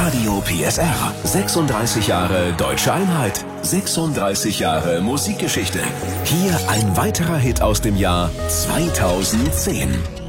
Radio PSR. 36 Jahre Deutsche Einheit. 36 Jahre Musikgeschichte. Hier ein weiterer Hit aus dem Jahr 2010.